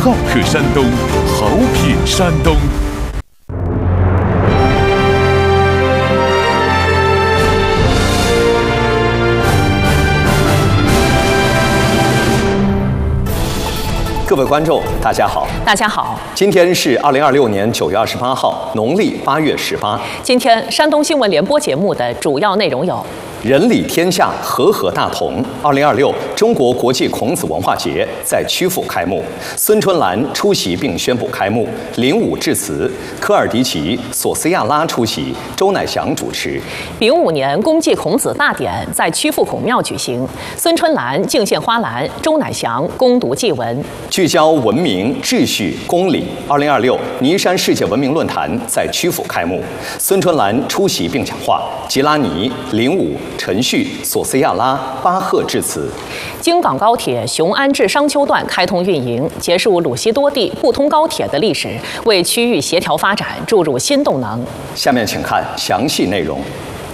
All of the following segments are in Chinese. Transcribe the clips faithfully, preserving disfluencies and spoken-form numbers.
好客山东，好品山东。 各位观众，大家好！ 大家好， 今天是二零二六年九月二十八号，农历八月十八。 今天山东新闻联播节目的主要内容有： 人理天下，和合大同。二零二六中国国际孔子文化节在曲阜开幕，孙春兰出席并宣布开幕，林武致辞，科尔迪奇、索斯亚拉出席，周乃祥主持。 丙午年公祭孔子大典在曲阜孔庙举行，孙春兰敬献花篮，周乃祥恭读祭文。 聚焦文明、秩序、公理。二零二六尼山世界文明论坛在曲阜开幕，孙春兰出席并讲话，吉拉尼、林武、陈旭、索斯亚拉、巴赫致辞。 京港高铁雄安至商丘段开通运营，结束鲁西多地不通高铁的历史，为区域协调发展注入新动能。 下面请看详细内容。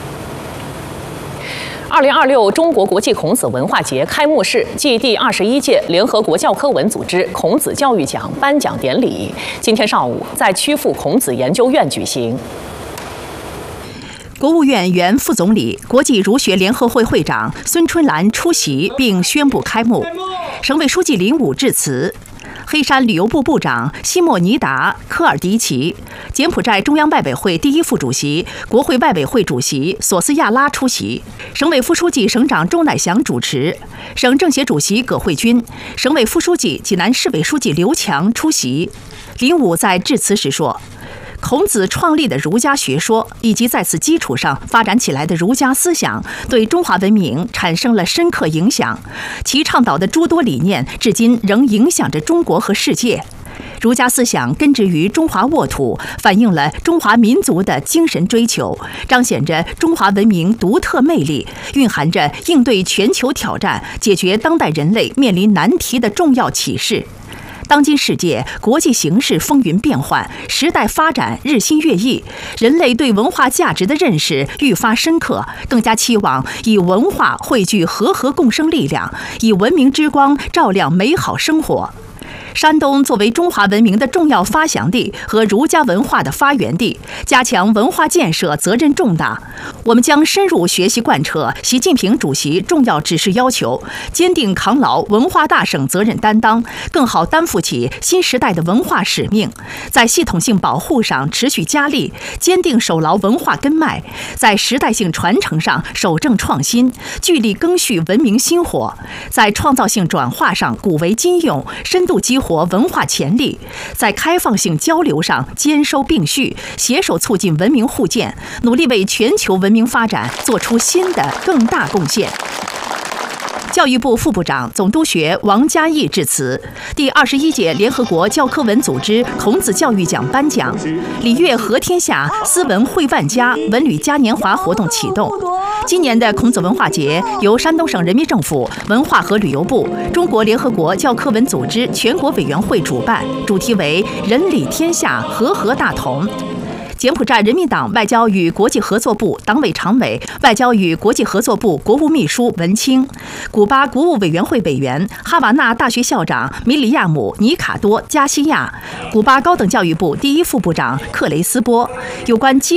二零二六中国国际孔子文化节开幕式暨第二十一届联合国教科文组织孔子教育奖颁奖典礼，今天上午在曲阜孔子研究院举行。 国务院原副总理、国际儒学联合会会长孙春兰出席并宣布开幕，省委书记林武致辞。黑山旅游部部长西莫尼达·科尔迪奇、柬埔寨中央外委会第一副主席、国会外委会主席索斯亚拉出席，省委副书记、省长周乃祥主持，省政协主席葛慧君、省委副书记、济南市委书记刘强出席。林武在致辞时说，孔子创立的儒家学说以及在此基础上发展起来的儒家思想，对中华文明产生了深刻影响。其倡导的诸多理念，至今仍影响着中国和世界。儒家思想根植于中华沃土，反映了中华民族的精神追求，彰显着中华文明独特魅力，蕴含着应对全球挑战、解决当代人类面临难题的重要启示。当今世界国际形势风云变幻，时代发展日新月异，人类对文化价值的认识愈发深刻，更加期望以文化汇聚和合共生力量，以文明之光照亮美好生活。山东作为中华文明的重要发祥地和儒家文化的发源地，加强文化建设责任重大。我们将深入学习贯彻习近平主席重要指示要求，坚定扛牢文化大省责任担当，更好担负起新时代的文化使命。在系统性保护上持续加力，坚定守牢文化根脉；在时代性传承上守正创新，聚力赓续文明薪火；在创造性转化上古为今用，深度激活文化潜力；在开放性交流上兼收并蓄，携手促进文明互鉴，努力为全球文明发展做出新的更大贡献。教育部副部长、总督学王嘉毅致辞。第二十一届联合国教科文组织孔子教育奖颁奖，礼乐和天下，斯文惠万家文旅嘉年华活动启动。今年的孔子文化节由山东省人民政府文化和旅游部、中国联合国教科文组织全国委员会主办，主题为“人理天下，和合大同”。柬埔寨人民党外交与国际合作部党委常委、外交与国际合作部国务秘书文清，古巴国务委员会委员、哈瓦那大学校长米里亚姆·尼卡多·加西亚，古巴高等教育部第一副部长克雷斯波，有关机